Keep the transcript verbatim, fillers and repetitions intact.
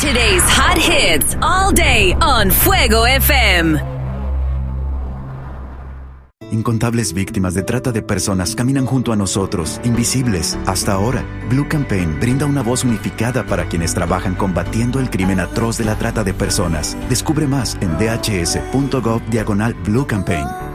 Today's hot hits all day on Fuego F M. Incontables víctimas de trata de personas caminan junto a nosotros, invisibles, hasta ahora. Blue Campaign brinda una voz unificada para quienes trabajan combatiendo el crimen atroz de la trata de personas. Descubre más en dhs.gov diagonal Blue Campaign.